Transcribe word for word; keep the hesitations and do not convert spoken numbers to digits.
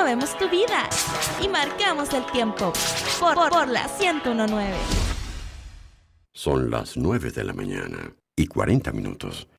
movemos tu vida y marcamos el tiempo por, por, por la ciento uno punto nueve. Son las nueve de la mañana y cuarenta minutos.